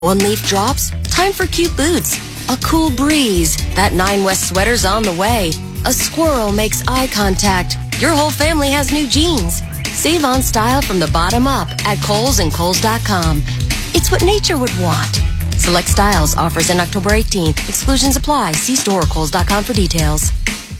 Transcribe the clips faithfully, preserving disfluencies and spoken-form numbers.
One leaf drops, time for cute boots. A cool breeze, that Nine West sweater's on the way. A squirrel makes eye contact, your whole family has new jeans. Save on style from the bottom up at Kohl's and Kohl's dot com. It's what nature would want. Select styles, offers in October eighteenth. Exclusions apply. See store or Kohl's dot com for details.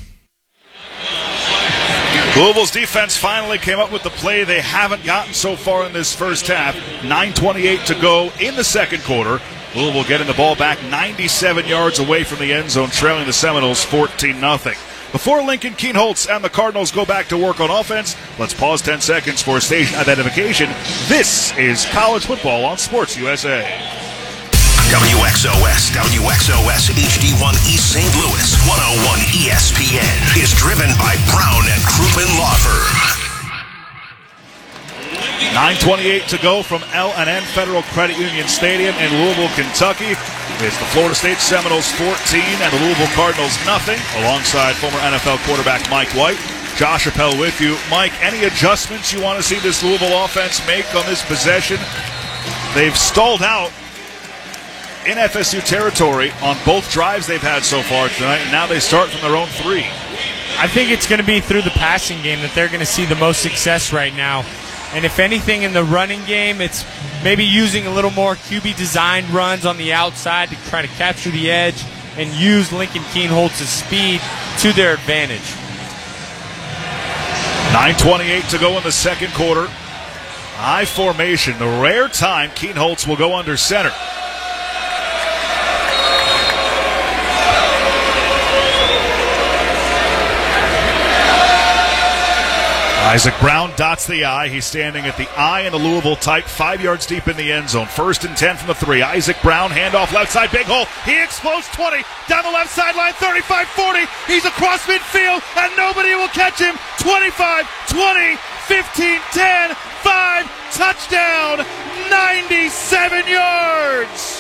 Louisville's defense finally came up with the play they haven't gotten so far in this first half. nine twenty-eight to go in the second quarter. Louisville getting the ball back ninety-seven yards away from the end zone, trailing the Seminoles fourteen nothing. Before Lincoln Kienholz and the Cardinals go back to work on offense, let's pause ten seconds for station identification. This is college football on Sports U S A. W X O S, W X O S H D one East Saint Louis, one oh one E S P N is driven by Brown and Crouppen Law Firm. nine twenty-eight to go from L and N Federal Credit Union Stadium in Louisville, Kentucky. It's the Florida State Seminoles fourteen and the Louisville Cardinals nothing, alongside former N F L quarterback Mike White. Josh Appel with you. Mike, any adjustments you want to see this Louisville offense make on this possession? They've stalled out in F S U territory on both drives they've had so far tonight, and now they start from their own three. I think it's going to be through the passing game that they're going to see the most success right now. And if anything in the running game, it's maybe using a little more Q B-designed runs on the outside to try to capture the edge and use Lincoln Kienholz's speed to their advantage. nine twenty-eight to go in the second quarter. I formation, the rare time Kienholz will go under center. Isaac Brown dots the I. He's standing at the I in the Louisville type, five yards deep in the end zone. First and ten from the three. Isaac Brown, handoff left side, big hole. He explodes twenty, down the left sideline, thirty-five forty. He's across midfield, and nobody will catch him. twenty-five, twenty, fifteen, ten, five, touchdown, ninety-seven yards.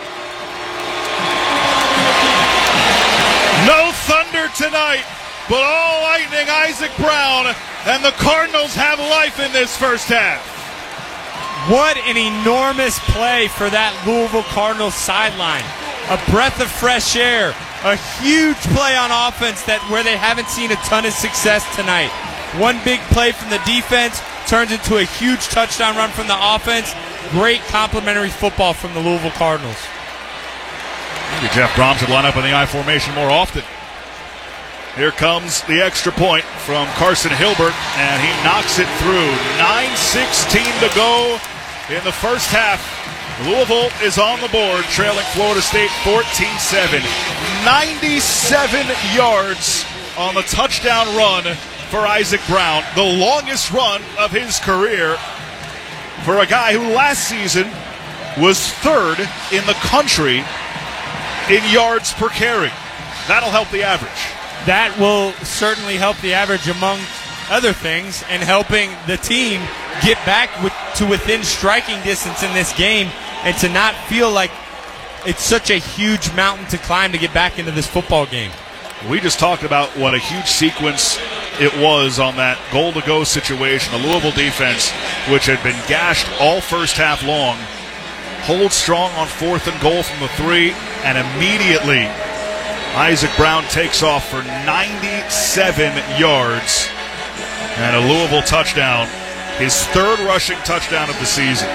No thunder tonight, but all lightning. Isaac Brown, and the Cardinals have life in this first half. What an enormous play for that Louisville Cardinals sideline. A breath of fresh air. A huge play on offense that where they haven't seen a ton of success tonight. One big play from the defense turns into a huge touchdown run from the offense. Great complementary football from the Louisville Cardinals. Maybe Jeff Brom should line up in the I formation more often. Here comes the extra point from Carson Hilbert, and he knocks it through. nine sixteen to go in the first half. Louisville is on the board, trailing Florida State fourteen seven. ninety-seven yards on the touchdown run for Isaac Brown, the longest run of his career for a guy who last season was third in the country in yards per carry. That'll help the average. That will certainly help the average, among other things, and helping the team get back with, to within striking distance in this game and to not feel like it's such a huge mountain to climb to get back into this football game. We just talked about what a huge sequence it was on that goal-to-go situation. The Louisville defense, which had been gashed all first half long, holds strong on fourth and goal from the three, and immediately Isaac Brown takes off for ninety-seven yards and a Louisville touchdown, his third rushing touchdown of the season.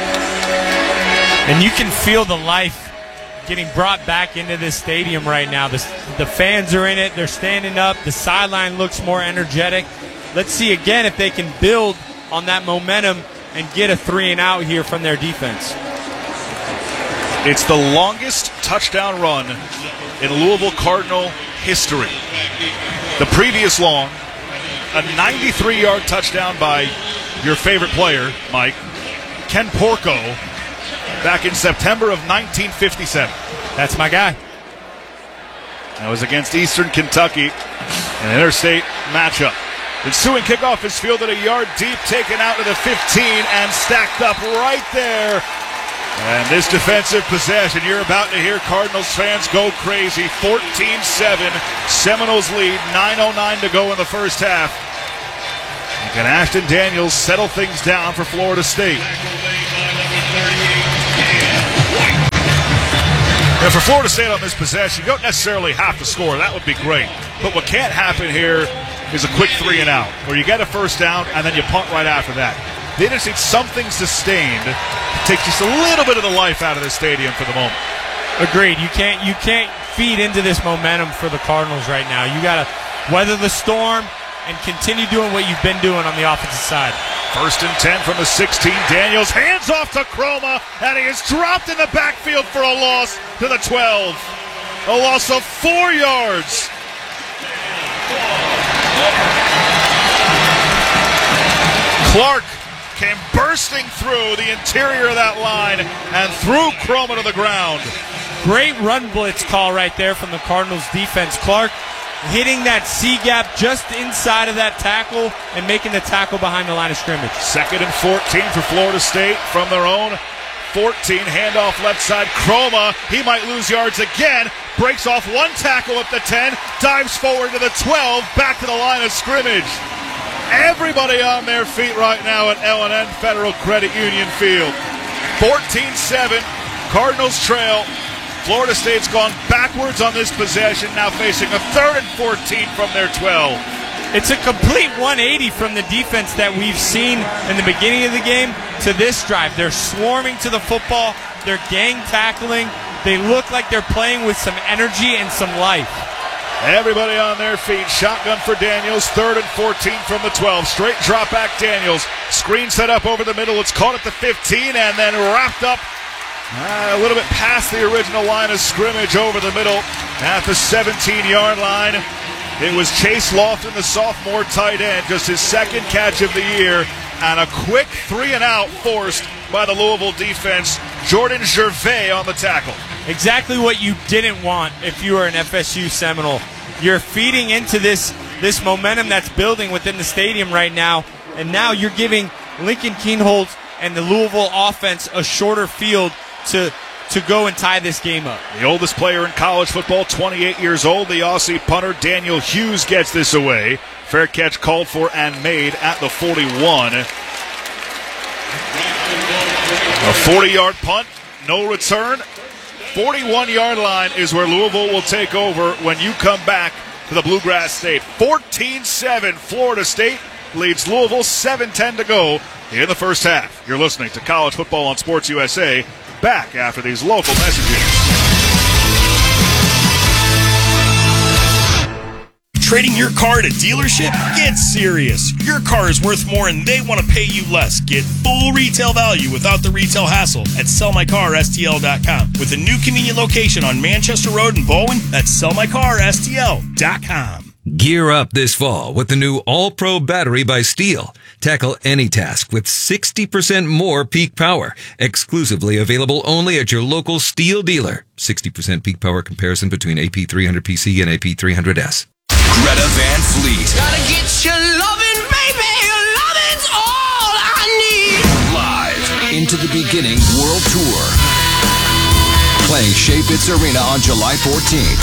And you can feel the life getting brought back into this stadium right now. The, the fans are in it. They're standing up. The sideline looks more energetic. Let's see again if they can build on that momentum and get a three and out here from their defense. It's the longest touchdown run in Louisville Cardinal history. The previous long, a ninety-three-yard touchdown by your favorite player, Mike, Ken Porco, back in September of nineteen fifty-seven. That's my guy. That was against Eastern Kentucky, an interstate matchup. Ensuing kickoff is fielded a yard deep, taken out to the fifteen, and stacked up right there. And this defensive possession, you're about to hear Cardinals fans go crazy. fourteen seven, Seminoles lead, nine oh nine to go in the first half. And can Ashton Daniels settle things down for Florida State? And for Florida State on this possession, you don't necessarily have to score. That would be great. But what can't happen here is a quick three and out, where you get a first down and then you punt right after that. They just need something sustained to take just a little bit of the life out of the stadium for the moment. Agreed. You can't you can't feed into this momentum for the Cardinals right now. You got to weather the storm and continue doing what you've been doing on the offensive side. First and ten from the sixteen. Daniels hands off to Chroma, and he is dropped in the backfield for a loss to the twelve. A loss of four yards. Clark came bursting through the interior of that line and threw Chroma to the ground. Great run blitz call right there from the Cardinals defense. Clark hitting that C-gap just inside of that tackle and making the tackle behind the line of scrimmage. Second and fourteen for Florida State from their own fourteen. Handoff left side. Chroma, he might lose yards again. Breaks off one tackle at the ten. Dives forward to the twelve. Back to the line of scrimmage. Everybody on their feet right now at L and N Federal Credit Union Field. fourteen seven. Cardinals trail. Florida State's gone backwards on this possession, now facing a third and fourteen from their twelve. It's a complete one eighty from the defense that we've seen in the beginning of the game to this drive. They're swarming to the football. They're gang tackling. They look like they're playing with some energy and some life. Everybody on their feet. Shotgun for Daniels. Third and fourteen from the twelve. Straight drop back Daniels. Screen set up over the middle. It's caught at the fifteen and then wrapped up uh, a little bit past the original line of scrimmage over the middle at the seventeen-yard line. It was Chase Lofton, the sophomore tight end, just his second catch of the year, and a quick three and out forced by the Louisville defense. Jordan Gervais on the tackle. Exactly what you didn't want if you were an F S U Seminole. You're feeding into this this momentum that's building within the stadium right now, and now you're giving Lincoln Kienholz and the Louisville offense a shorter field to to go and tie this game up. The oldest player in college football, twenty-eight years old, the Aussie punter Daniel Hughes gets this away. Fair catch called for and made at the forty-one. A forty-yard punt, no return. forty-one-yard line is where Louisville will take over when you come back to the Bluegrass State. fourteen seven, Florida State leads Louisville, seven ten to go in the first half. You're listening to College Football on Sports U S A. Back after these local messages. Trading your car at a dealership? Get serious. Your car is worth more and they want to pay you less. Get full retail value without the retail hassle at sell my car S T L dot com. With a new convenient location on Manchester Road in Bowen, that's sell my car S T L dot com. Gear up this fall with the new All-Pro battery by Steel. Tackle any task with sixty percent more peak power. Exclusively available only at your local Steel dealer. sixty percent peak power comparison between A P three hundred P C and A P three hundred S. Greta Van Fleet. Gotta get your lovin', baby. Your lovin's all I need. Live into the beginning world tour. Playing Shea Fitz Arena on July fourteenth.